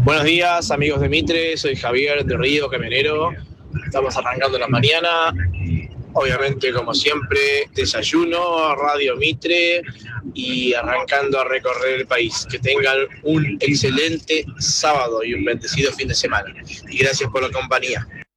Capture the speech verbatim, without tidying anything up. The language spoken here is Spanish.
Buenos días, amigos de Mitre, soy Javier de Río, camionero. Estamos arrancando la mañana. Obviamente, como siempre, desayuno, Radio Mitre y arrancando a recorrer el país. Que tengan un excelente sábado y un bendecido fin de semana. Y gracias por la compañía.